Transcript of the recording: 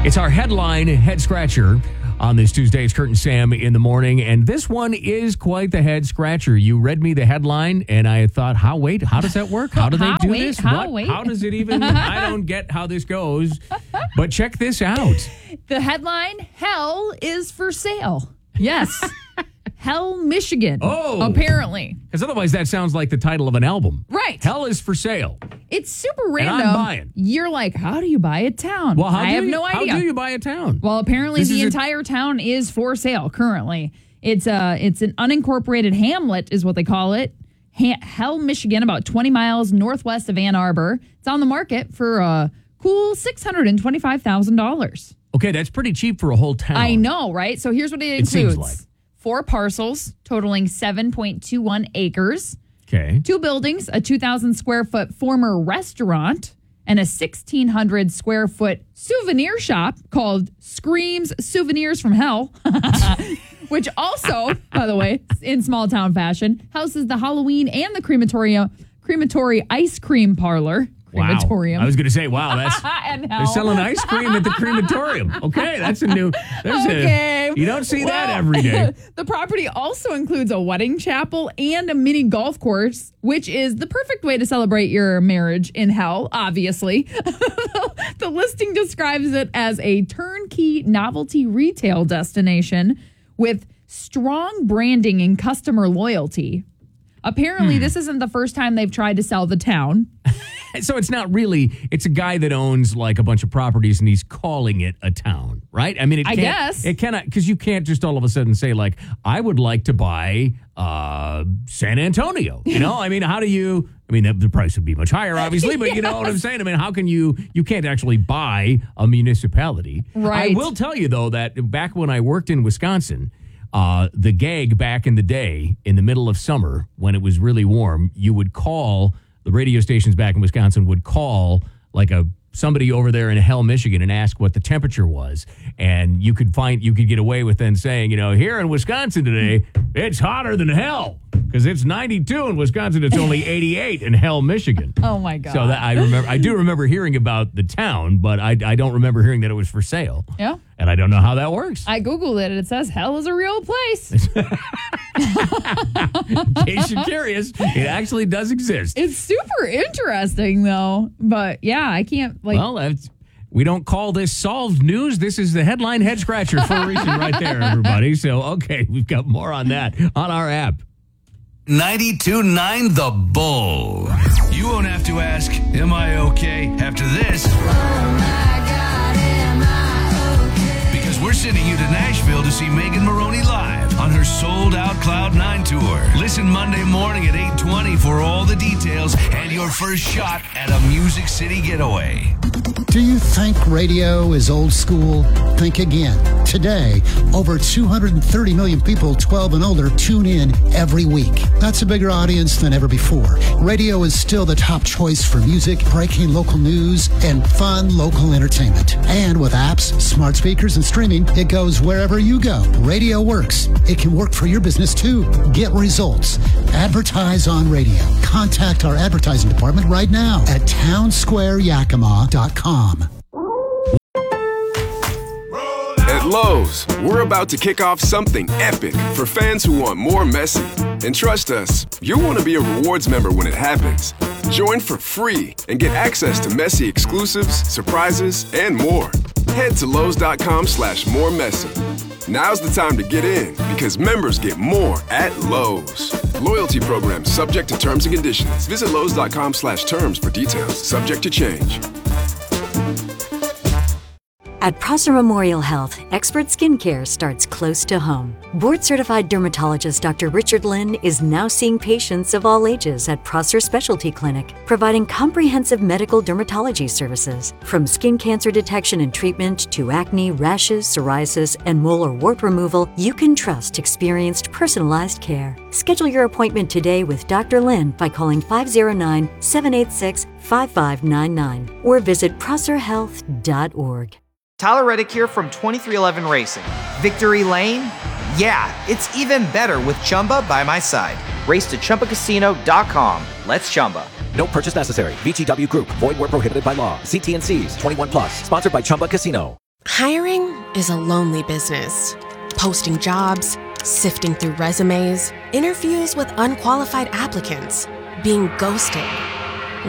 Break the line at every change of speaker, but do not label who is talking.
It's our headline head scratcher on this Tuesday. It's Kurt and Sam in the morning, and this one is quite the head scratcher. You read me the headline, and I thought, how does that work? How do they do this? How does it even? I don't get how this goes. But check this out.
The headline, hell is for sale. Yes. Hell, Michigan.
Oh.
Apparently.
Because otherwise that sounds like the title of an album.
Right.
Hell is for sale.
It's super random.
And I'm buying.
You're like, how do you buy a town?
Well,
I have no idea.
How do you buy a town?
Well, apparently the entire town is for sale currently. It's an unincorporated hamlet is what they call it. Hell, Michigan, about 20 miles northwest of Ann Arbor. It's on the market for a cool $625,000.
Okay, that's pretty cheap for a whole town.
I know, right? So here's what it includes.
Seems like.
4 parcels totaling 7.21 acres.
Okay.
2 buildings, a 2,000 square foot former restaurant, and a 1,600 square foot souvenir shop called Screams Souvenirs from Hell, which also, by the way, in small town fashion, houses the Halloween and the crematory ice cream parlor. Crematorium.
Wow. I was going to say, wow,
and
they're selling ice cream at the crematorium. Okay, that's a new. You don't see that every day.
The property also includes a wedding chapel and a mini golf course, which is the perfect way to celebrate your marriage in hell, obviously. The listing describes it as a turnkey novelty retail destination with strong branding and customer loyalty. Apparently, this isn't the first time they've tried to sell the town.
So it's not really, it's a guy that owns like a bunch of properties and he's calling it a town, right? I mean,
I guess.
It cannot, because you can't just all of a sudden say like, I would like to buy San Antonio. You know, I mean, the price would be much higher, obviously, but you know what I'm saying? I mean, how can you can't actually buy a municipality.
Right.
I will tell you, though, that back when I worked in Wisconsin, the gag back in the day, in the middle of summer, when it was really warm, you would call, the radio stations back in Wisconsin would call like somebody over there in Hell, Michigan, and ask what the temperature was. And you could get away with then saying, you know, here in Wisconsin today, it's hotter than hell. Because it's 92 in Wisconsin, it's only 88 in Hell, Michigan.
Oh my God!
So I do remember hearing about the town, but I don't remember hearing that it was for sale.
Yeah,
and I don't know how that works.
I googled it, and it says hell is a real place.
In case you're curious, it actually does exist.
It's super interesting, though. But yeah, I can't
we don't call this solved news. This is the headline head scratcher for a reason, right there, everybody. So okay, we've got more on that on our app.
92.9 The Bull. You won't have to ask, am I okay? After this. Oh my God, am I okay? Because we're sending you to Nashville to see Megan Maroney live on her sold-out Cloud9 tour. Listen Monday morning at 8:20 for all the details and your first shot at a Music City getaway.
Do you think radio is old school? Think again. Today, over 230 million people 12 and older tune in every week. That's a bigger audience than ever before. Radio is still the top choice for music, breaking local news, and fun local entertainment. And with apps, smart speakers, and streaming, it goes wherever you go. Radio works. It can work for your business too. Get results. Advertise on radio. Contact our advertising department right now at townsquareyakima.com.
At Lowe's, we're about to kick off something epic for fans who want more Messi. And trust us, you'll want to be a rewards member when it happens. Join for free and get access to Messi exclusives, surprises, and more. Head to Lowe's.com/moremessy. Now's the time to get in because members get more at Lowe's. Loyalty program subject to terms and conditions. Visit Lowe's.com/terms for details. Subject to change.
At Prosser Memorial Health, expert skincare starts close to home. Board-certified dermatologist Dr. Richard Lynn is now seeing patients of all ages at Prosser Specialty Clinic, providing comprehensive medical dermatology services. From skin cancer detection and treatment to acne, rashes, psoriasis, and mole or wart removal, you can trust experienced, personalized care. Schedule your appointment today with Dr. Lynn by calling 509-786-5599 or visit prosserhealth.org.
Tyler Reddick here from 2311 Racing. Victory Lane? Yeah, it's even better with Chumba by my side. Race to ChumbaCasino.com. Let's Chumba.
No purchase necessary. VGW Group. Void where prohibited by law. See T&Cs. 21+. Sponsored by Chumba Casino. Hiring is a lonely business. Posting jobs, sifting through resumes, interviews with unqualified applicants, being ghosted,